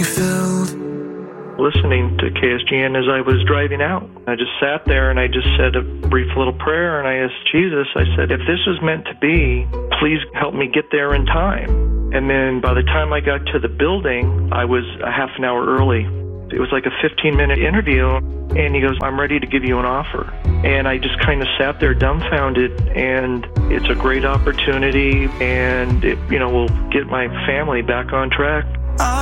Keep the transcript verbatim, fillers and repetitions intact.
Listening to K S G N as I was driving out. I just sat there and I just said a brief little prayer and I asked Jesus, I said, if this is meant to be, please help me get there in time. And then by the time I got to the building, I was a half an hour early. It was like a fifteen minute interview and he goes, I'm ready to give you an offer. And I just kind of sat there dumbfounded, and it's a great opportunity and it, you know, will get my family back on track.